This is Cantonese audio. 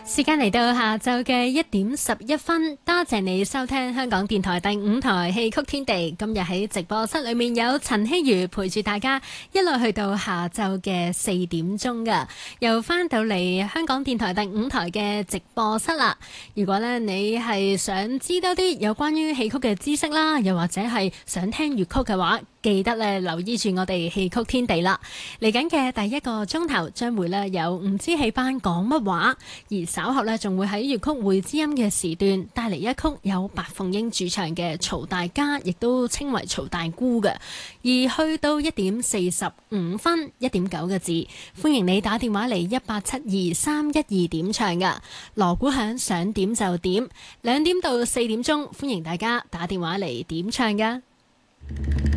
時間嚟到下晝嘅1點11分，多謝你收聽香港電台第5台戲曲天地。今日喺直播室裏面有陳希如陪住大家一路去到下晝嘅4點鐘噶，又翻到嚟香港電台第5台嘅直播室啦。如果呢你係想知多啲有關於戲曲嘅知識啦，又或者係想聽粵曲嘅話，記得咧留意住我哋戲曲天地啦。嚟緊嘅第一個鐘頭將會咧有吳之戲班講乜話，而稍後咧仲會喺粵曲會知音嘅時段帶嚟一曲有白鳳英主唱嘅曹大家，亦都稱為曹大姑嘅。而去到1點45分1.9個字，歡迎你打電話嚟1872312點唱噶。鑼鼓響想點就點，2點到4點鐘歡迎大家打電話嚟點唱噶。